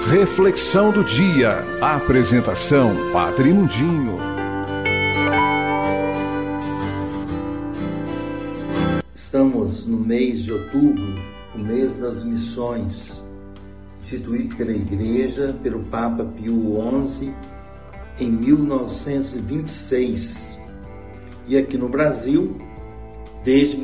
Reflexão do dia. Apresentação Padre Mundinho. Estamos no mês de outubro, o mês das missões, instituído pela Igreja, pelo Papa Pio XI, em 1926. E aqui no Brasil, desde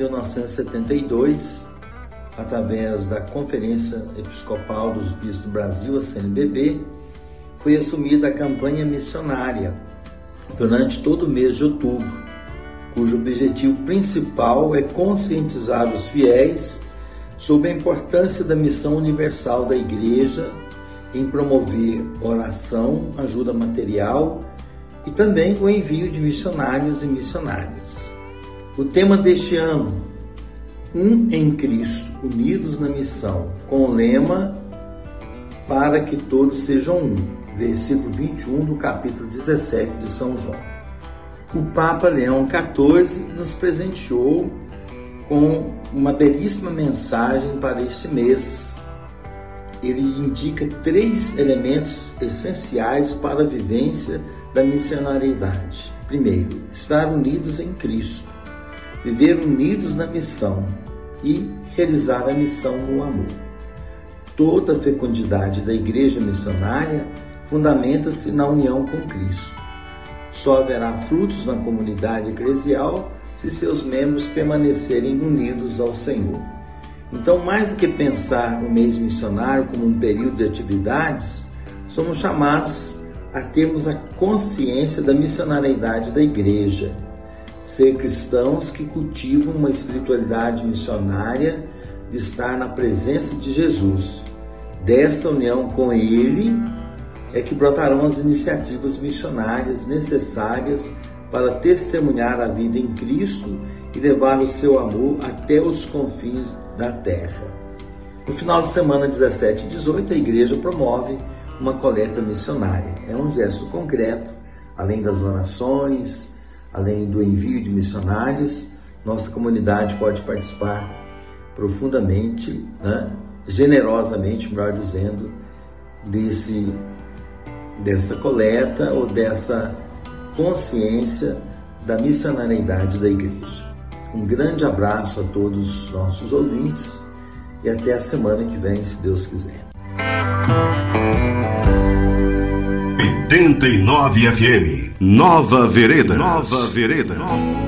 1972, através da Conferência Episcopal dos Bispos do Brasil, a CNBB, foi assumida a campanha missionária durante todo o mês de outubro, cujo objetivo principal é conscientizar os fiéis sobre a importância da missão universal da Igreja em promover oração, ajuda material e também o envio de missionários e missionárias. O tema deste ano, Um em Cristo, unidos na missão, com o lema Para que todos sejam um, versículo 21 do capítulo 17 de São João. O Papa Leão XIV nos presenteou com uma belíssima mensagem para este mês. Ele indica 3 elementos essenciais para a vivência da missionariedade. Primeiro, estar unidos em Cristo, viver unidos na missão e realizar a missão no amor. Toda a fecundidade da Igreja missionária fundamenta-se na união com Cristo. Só haverá frutos na comunidade eclesial se seus membros permanecerem unidos ao Senhor. Então, mais do que pensar o mês missionário como um período de atividades, somos chamados a termos a consciência da missionariedade da Igreja, ser cristãos que cultivam uma espiritualidade missionária de estar na presença de Jesus. Dessa união com Ele é que brotarão as iniciativas missionárias necessárias para testemunhar a vida em Cristo e levar o seu amor até os confins da terra. No final de semana 17 e 18, a Igreja promove uma coleta missionária. É um gesto concreto, além das orações, além do envio de missionários, nossa comunidade pode participar profundamente, generosamente, melhor dizendo, dessa coleta ou dessa consciência da missionariedade da Igreja. Um grande abraço a todos os nossos ouvintes e até a semana que vem, se Deus quiser. 89 FM, Nova Vereda.